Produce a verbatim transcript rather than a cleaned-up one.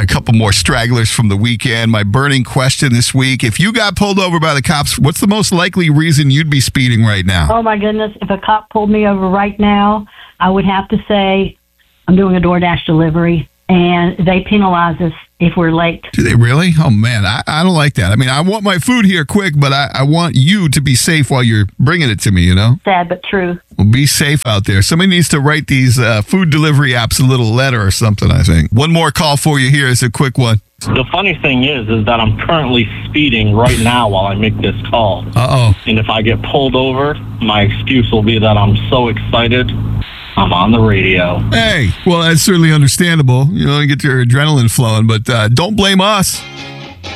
a couple more stragglers from the weekend. My burning question this week: if you got pulled over by the cops, what's the most likely reason you'd be speeding right now? Oh my goodness! If a cop pulled me over right now, I would have to say I'm doing a DoorDash delivery, and they penalize us if we're late. Do they really? Oh, man, I, I don't like that. I mean, I want my food here quick, but I, I want you to be safe while you're bringing it to me, you know? Sad but true. Well, be safe out there. Somebody needs to write these uh, food delivery apps a little letter or something, I think. One more call for you here is a quick one. The funny thing is, is that I'm currently speeding right now while I make this call. Uh-oh. And if I get pulled over, my excuse will be that I'm so excited I'm on the radio. Hey, well, that's certainly understandable. You know, you get your adrenaline flowing, but uh, don't blame us.